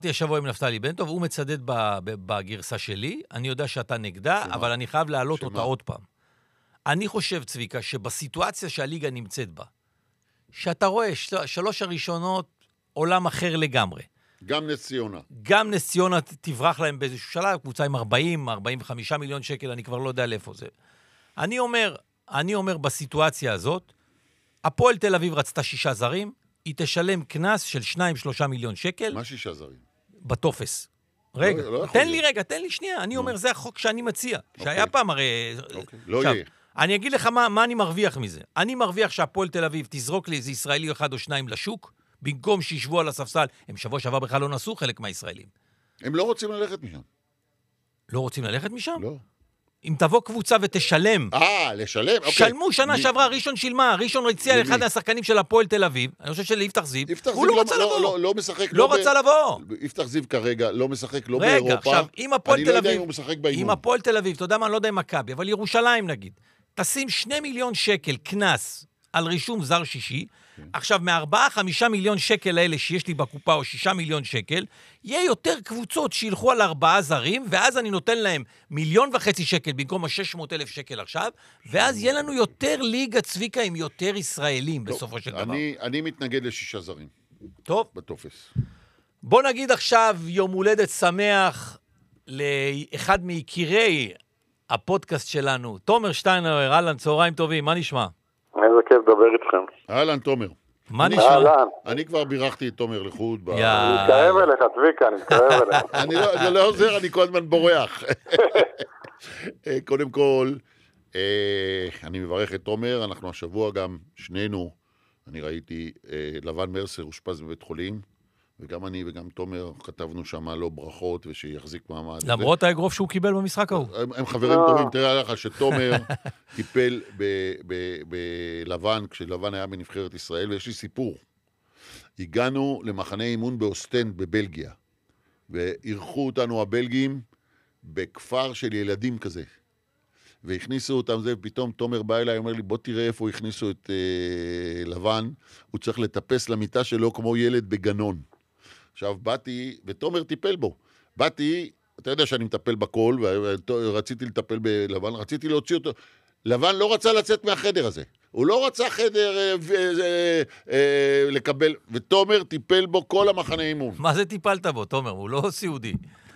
השבוע עם נפתלי בן טוב, הוא מצדד בגרסה שלי, אני יודע שאתה נגדה, אבל אני חייב להעלות אותה עוד פעם. אני חושב, צביקה, שבסיטואציה שהליגה נמצאת בה, שאתה רואה 3 הראשונות עולם אחר לגמרי. גם נס ציונה תברח להם באיזשהו שלב, קבוצה עם 45 מיליון שקל, אני כבר לא יודע לאיפה זה. אני אומר בסיטואציה הזאת, הפועל תל אביב רצתה 6 זרים, היא תשלם כנס של 2-3 מיליון שקל. מה 6 זרים? בטופס. רגע, תן לי שנייה, אני אומר, זה החוק שאני מציע, שהיה פעם הרי... לא יהיה. אני אגיד לך מה אני מרוויח מזה. אני מרוויח שהפועל תל אביב תזרוק לי איזה ישראלי 1 או 2 לשוק, במקום שישבו על הספסל, הם שבוע שעבר בכלל לא נסעו חלק מהישראלים. הם לא רוצים ללכת משם. לא רוצים ללכת משם? לא. אם תבוא קבוצה ותשלם. לשלם? אוקיי. שלמו שנה שעברה, ראשון שילמה, ראשון הציע לאחד מהשחקנים של הפועל תל אביב, אני חושב שליפתח זיו, הוא לא רצה לבוא. לא משחק. לא רצה לבוא. יפתח זיו כרגע לא משחק, לא באירופה. עכשיו, אני לא יודע אם הוא משחק באימון. אם הפועל תל אביב, אתה יודע מה, אני לא יודע אם מכבי, אבל ירושלים נגיד, תשים 2 מיליון שקל כנס על רישום זר שישי, עכשיו, מ4-5 מיליון שקל האלה שיש לי בקופה, או 6 מיליון שקל, יהיה יותר קבוצות שילכו על 4 זרים, ואז אני נותן להם 1.5 מיליון שקל, במקום 600,000 שקל עכשיו, ואז יהיה לנו יותר ליגה צביקה עם יותר ישראלים, בסופו של דבר. אני מתנגד ל6 זרים. טוב. בטופס. בוא נגיד עכשיו יום הולדת שמח לאחד מיקירי הפודקאסט שלנו, תומר שטיינר, אהלן, צהריים טובים, מה נשמע? איזה כיף לדבר איתכם. אהלן, תומר. מה נשמע? אני כבר בירכתי את תומר לחוד. אני מתקרב אליך, צביקה, אני מתקרב אליך. אני לא עוזר, אני כל הזמן בורח. קודם כל, אני מברך את תומר, אנחנו השבוע גם שנינו, אני ראיתי לבן מרסר אושפז בבית חולים, וגם אני וגם תומר כתבנו שם לא ברכות ושיחזיק מעמד. למרות האגרוף שהוא קיבל במשחק ההוא. הם חברים טובים, תראה לך שתומר טיפל בלבן, כשלבן היה בנבחרת ישראל, ויש לי סיפור. הגענו למחנה אימון באוסטנד בבלגיה, וערכו אותנו הבלגים בכפר של ילדים כזה. והכניסו אותם זה, ופתאום תומר בא אליי, אומר לי, בוא תראה איפה הכניסו את לבן, הוא צריך לטפס למיטה שלו כמו ילד בגנון. עכשיו באתי, ותומר טיפל בו. באתי, אתה יודע שאני מטפל בכל, ורציתי לטפל בלבן, רציתי להוציא אותו. לבן לא רצה לצאת מהחדר הזה. הוא לא רצה חדר לקבל, ותומר טיפל בו כל המחנה אימון. מה זה טיפלת בו, תומר? הוא לא סיעודי.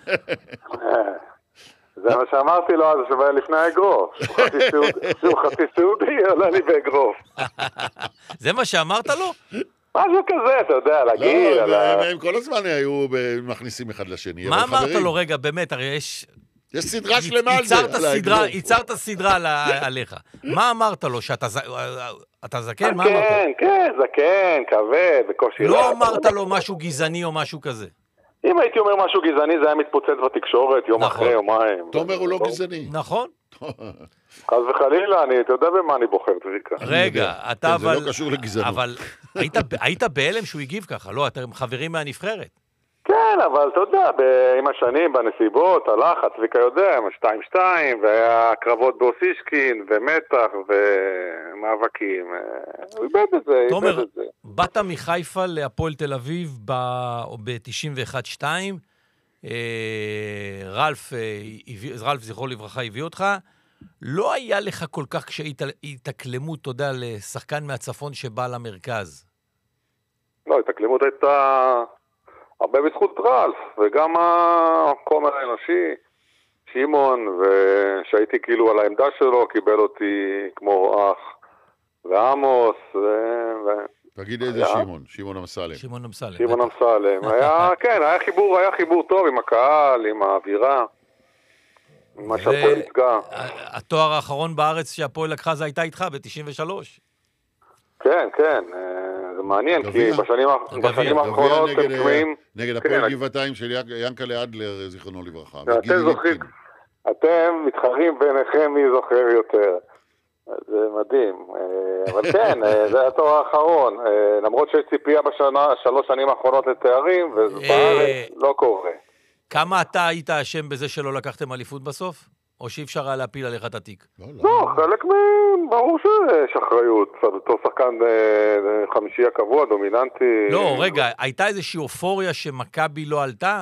זה מה שאמרתי לו אז, שבא לפני האגרוף. שהוא חצי סיעודי, עולה לי באגרוף. זה מה שאמרת לו? משהו כזה, אתה יודע, להגיד. לא, הם כל הזמן היו מכניסים אחד לשני. מה אמרת לו רגע, באמת, הרי יש... יש סדרה שלמה על זה. ייצרת סדרה עליך. מה אמרת לו, שאתה זקן? מה אמרת לו? כן, זקן, כבד, בקושי. לא אמרת לו משהו גזעני או משהו כזה. אם הייתי אומר משהו גזעני, זה היה מתפוצץ בתקשורת יום אחרי יומיים. תומר הוא לא גזעני. נכון. חס וחלילה, אתה יודע במה אני בוחר, צביקה. רגע, אתה אבל... זה לא קשור לגזענות. אבל היית בהלם שהוא הגיב ככה, לא? אתם חברים מהנבחרת. כן, אבל אתה יודע, עם השנים, בנסיבות, הלחץ, צביקה יודע, 2-2, והיה קרבות באוסישקין, ומתח, ומאבקים. הוא איבד את זה, תומר, באת מחיפה להפועל תל אביב ב-91-2, רלף זכרו לברכה הביא אותך, לא היה לך כל כך כשהתאקלמות, אתה יודע, לשחקן מהצפון שבא למרכז? לא, התאקלמות הייתה הרבה בזכות רלף, וגם החומר האנושי, שימון, ושהייתי כאילו על העמדה שלו, קיבל אותי כמו אח, ועמוס, תגיד איזה שימון? שימון אמסלם. שימון אמסלם. שימון אמסלם. כן, היה חיבור טוב עם הקהל, עם האווירה. מה שהפועל ייצגה. התואר האחרון בארץ שהפועל לקחה זה הייתה איתך ב-93. כן, זה מעניין, כי בשנים האחרונות הם תקועים... נגד הפועל גבעתיים של ינקלה אדלר, זיכרונו לברכה. אתם מתחרים ביניכם מי זוכר יותר. זה מדהים. אבל כן, זה התואר האחרון. למרות שיש ציפייה בשלוש שנים האחרונות לתארים, ובארץ לא קורה. כמה אתה היית אשם בזה שלא לקחתם אליפות בסוף? או שאי אפשר היה להפיל עליך את התיק? לא, חלק מהם, ברור שיש אחריות. אותו שחקן חמישי הקבוע, דומיננטי. לא, רגע, הייתה איזושהי אופוריה שמכבי לא עלתה?